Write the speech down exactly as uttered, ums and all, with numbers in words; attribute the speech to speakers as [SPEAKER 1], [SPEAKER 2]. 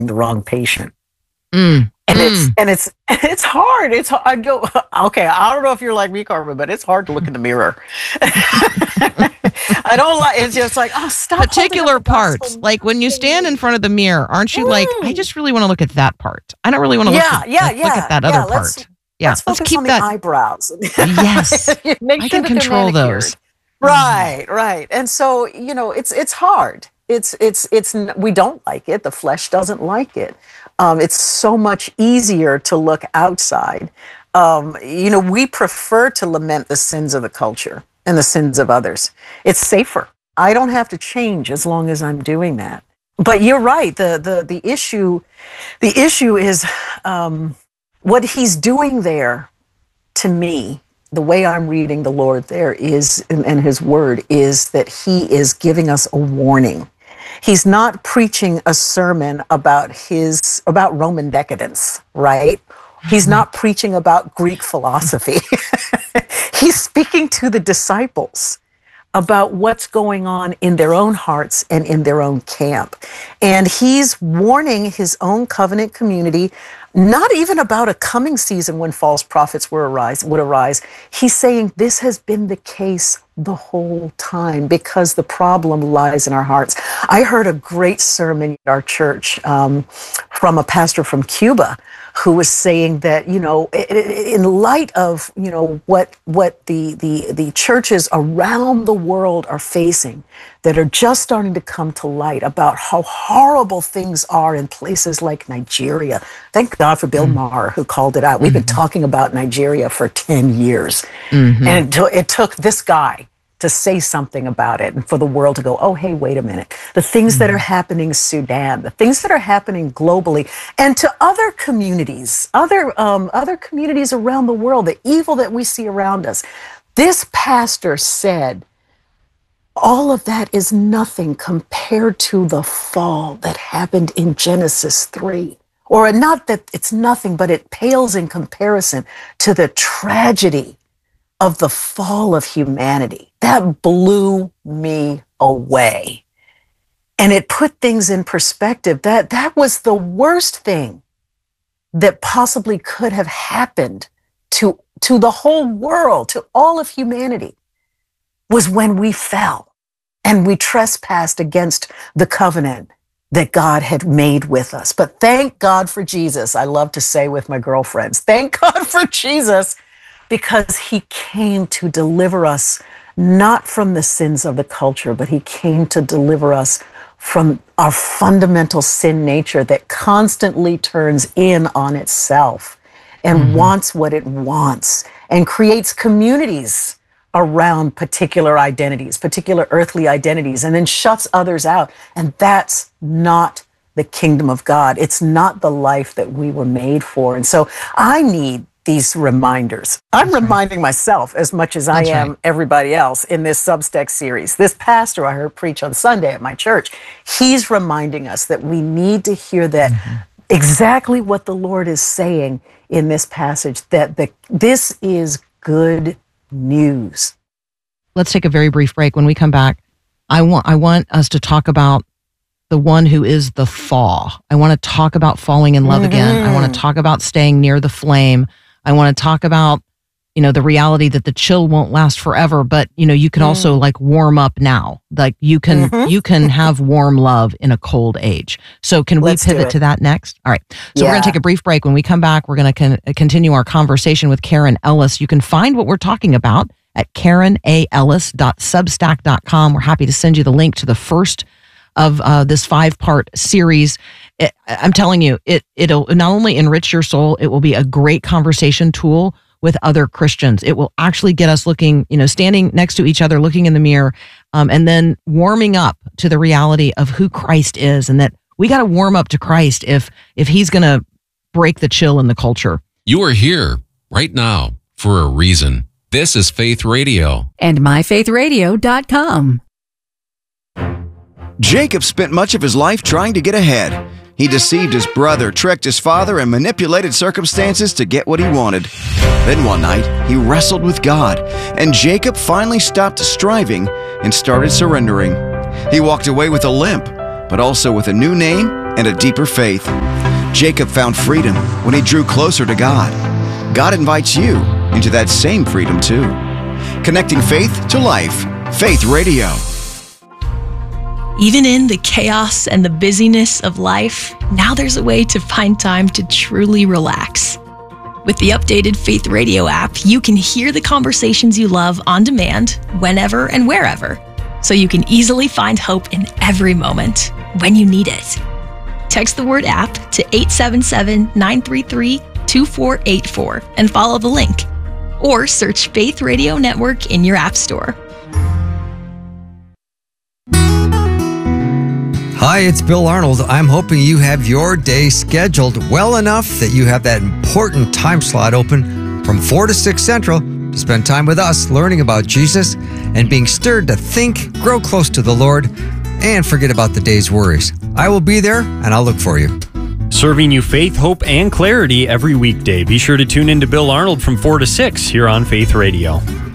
[SPEAKER 1] the wrong patient.
[SPEAKER 2] Mm.
[SPEAKER 1] And
[SPEAKER 2] mm.
[SPEAKER 1] it's and it's it's hard. It's I go okay. I don't know if you're like me, Carmen, but it's hard to look in the mirror. I don't like. It's just like oh, stop.
[SPEAKER 2] Particular parts, like when you stand in front of the mirror, aren't you mm. like? I just really want to look at that part. I don't really want to
[SPEAKER 1] yeah,
[SPEAKER 2] look, at,
[SPEAKER 1] yeah,
[SPEAKER 2] like,
[SPEAKER 1] yeah,
[SPEAKER 2] look at that
[SPEAKER 1] yeah,
[SPEAKER 2] other
[SPEAKER 1] let's,
[SPEAKER 2] part. Yeah,
[SPEAKER 1] let's,
[SPEAKER 2] let's
[SPEAKER 1] focus
[SPEAKER 2] keep
[SPEAKER 1] on
[SPEAKER 2] that
[SPEAKER 1] the eyebrows.
[SPEAKER 2] Yes,
[SPEAKER 1] Make
[SPEAKER 2] I
[SPEAKER 1] sure
[SPEAKER 2] can control those.
[SPEAKER 1] Right, right. And so you know, it's it's hard. It's it's it's we don't like it. The flesh doesn't like it. Um, it's so much easier to look outside. Um, you know, we prefer to lament the sins of the culture and the sins of others. It's safer. I don't have to change as long as I'm doing that. But you're right. The the the issue, the issue is um, what he's doing there. To me, the way I'm reading the Lord there is, and, and his word is that he is giving us a warning. He's not preaching a sermon about his about Roman decadence, right? He's not preaching about Greek philosophy. He's speaking to the disciples about what's going on in their own hearts and in their own camp. And he's warning his own covenant community, not even about a coming season when false prophets were arise, would arise. He's saying this has been the case the whole time because the problem lies in our hearts. I heard a great sermon at our church um, from a pastor from Cuba who was saying that, you know, in light of, you know, what what the, the, the churches around the world are facing that are just starting to come to light about how horrible things are in places like Nigeria. Thank God for Bill mm-hmm. Maher, who called it out. We've mm-hmm. been talking about Nigeria for ten years. Mm-hmm. And it, t- it took this guy to say something about it and for the world to go, oh, hey, wait a minute. The things mm-hmm. that are happening in Sudan, the things that are happening globally, and to other communities, other um, other communities around the world, the evil that we see around us. This pastor said, all of that is nothing compared to the fall that happened in Genesis three. Or not that it's nothing, but it pales in comparison to the tragedy of the fall of humanity. That blew me away. And it put things in perspective. That that was the worst thing that possibly could have happened to, to the whole world, to all of humanity, was when we fell and we trespassed against the covenant that God had made with us. But thank God for Jesus. I love to say with my girlfriends, thank God for Jesus, because he came to deliver us not from the sins of the culture, but he came to deliver us from our fundamental sin nature that constantly turns in on itself and mm-hmm. wants what it wants and creates communities around particular identities, particular earthly identities, and then shuts others out. And that's not the kingdom of God. It's not the life that we were made for. And so I need these reminders. I'm That's reminding right. myself as much as That's I am right. everybody else in this Substack series. This pastor I heard preach on Sunday at my church, he's reminding us that we need to hear that mm-hmm. exactly what the Lord is saying in this passage, that the, this is good news.
[SPEAKER 2] Let's take a very brief break. When we come back, I want I want us to talk about the one who is the thaw. I want to talk about falling in love mm-hmm. again. I want to talk about staying near the flame. I want to talk about, you know, the reality that the chill won't last forever, but, you know, you can mm. also like warm up now. Like you can, mm-hmm. you can have warm love in a cold age. So can
[SPEAKER 1] Let's
[SPEAKER 2] we pivot to that next? All right. So
[SPEAKER 1] yeah.
[SPEAKER 2] we're going to take a brief break. When we come back, we're going to con- continue our conversation with Karen Ellis. You can find what we're talking about at karen a ellis dot substack dot com. We're happy to send you the link to the first of uh, this five-part series. It, I'm telling you, it, it'll not only enrich your soul, it will be a great conversation tool with other Christians. It will actually get us looking, you know, standing next to each other, looking in the mirror, um, and then warming up to the reality of who Christ is, and that we got to warm up to Christ if if he's going to break the chill in the culture.
[SPEAKER 3] You are here right now for a reason. This is Faith Radio.
[SPEAKER 4] And my faith radio dot com.
[SPEAKER 5] Jacob spent much of his life trying to get ahead. He deceived his brother, tricked his father, and manipulated circumstances to get what he wanted. Then one night, he wrestled with God, and Jacob finally stopped striving and started surrendering. He walked away with a limp, but also with a new name and a deeper faith. Jacob found freedom when he drew closer to God. God invites you into that same freedom too. Connecting faith to life. Faith Radio.
[SPEAKER 6] Even in the chaos and the busyness of life, now there's a way to find time to truly relax. With the updated Faith Radio app, you can hear the conversations you love on demand, whenever and wherever, so you can easily find hope in every moment when you need it. Text the word app to eight seven seven, nine three three, two four eight four and follow the link. Or search Faith Radio Network in your app store.
[SPEAKER 7] Hi, it's Bill Arnold. I'm hoping you have your day scheduled well enough that you have that important time slot open from four to six Central to spend time with us learning about Jesus and being stirred to think, grow close to the Lord, and forget about the day's worries. I will be there, and I'll look for you.
[SPEAKER 8] Serving you faith, hope, and clarity every weekday. Be sure to tune in to Bill Arnold from four to six here on Faith Radio.